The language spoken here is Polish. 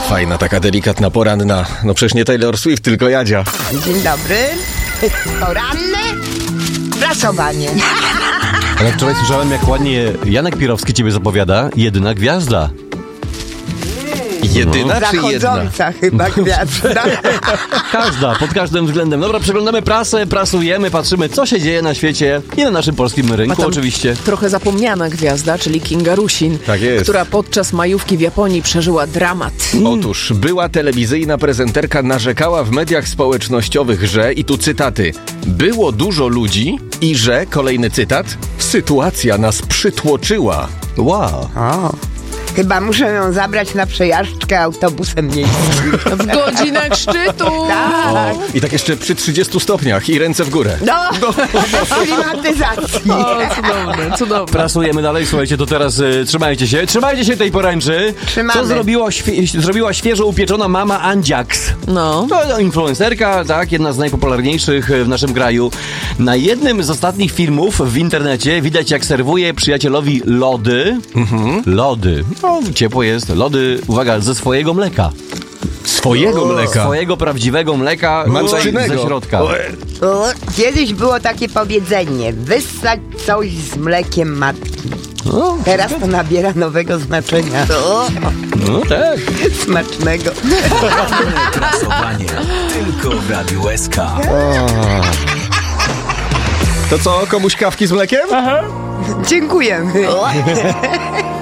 fajna, taka delikatna, poranna. No przecież nie Taylor Swift, tylko Jadzia. Dzień dobry. Poranne prasowanie. Ale wczoraj słyszałem, jak ładnie Janek Pirowski ciebie zapowiada. Jedyna gwiazda. Jedyna czy jedna? Zachodząca chyba gwiazda. Każda, pod każdym względem. Dobra, przeglądamy prasę, prasujemy, patrzymy, co się dzieje na świecie i na naszym polskim rynku oczywiście. Trochę zapomniana gwiazda, czyli Kinga Rusin, Tak jest. która podczas majówki w Japonii przeżyła dramat. Otóż była telewizyjna prezenterka narzekała w mediach społecznościowych, że, i tu cytaty, było dużo ludzi i że, kolejny cytat, sytuacja nas przytłoczyła. Wow. O, chyba muszę ją zabrać na przejażdżkę autobusem miejskim. W godzinach szczytu! Tak. I tak jeszcze przy 30 stopniach i ręce w górę. No, klimatyzacji. O, cudowne, cudowne. Prasujemy dalej, słuchajcie, to teraz trzymajcie się tej poręczy. Trzymamy. Co zrobiła świeżo upieczona mama Andziaks. No. To influencerka, tak, jedna z najpopularniejszych w naszym kraju. Na jednym z ostatnich filmów w internecie widać, jak serwuje przyjacielowi lody. Lody. No, ciepło jest. Lody, uwaga, ze swojego mleka. Swojego mleka. Swojego prawdziwego mleka Matczynego. ze środka. Kiedyś było takie powiedzenie, wyssać coś z mlekiem matki. Teraz to nabiera nowego znaczenia. No tak. Smacznego. Prasowanie tylko w Radiu SK. To co, komuś kawki z mlekiem? Dziękujemy.